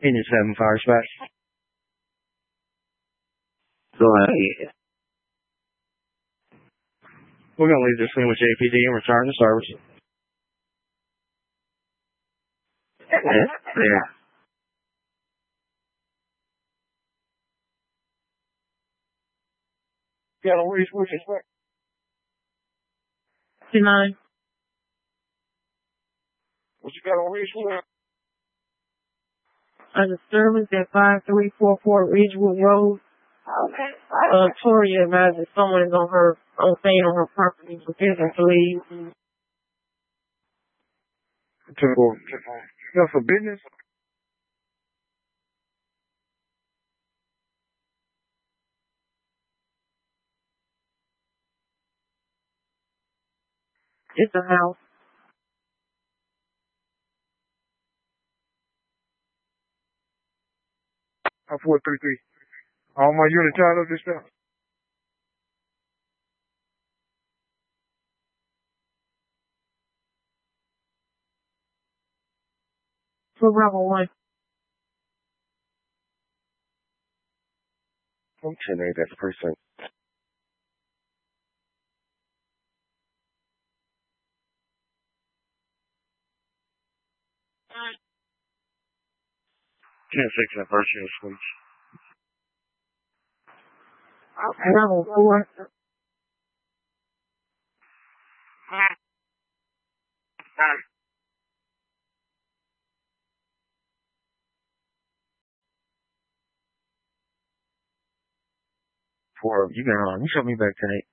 Engine 7 fire spec. Go ahead. We're going to leave this thing with JPD and return to service. Yeah. Got on reach with you, 59. What you got on reach with? A disturbance at 5344 Ridgewood Road. Toria imagines someone is staying on her property, refusing to leave. For business? It's a house. I'm 433. All my units tied up this stuff. For Bravo 1. I'm 10-8, that's precinct. Can't fix that first unit switch. Bravo 4. You shut me back tonight.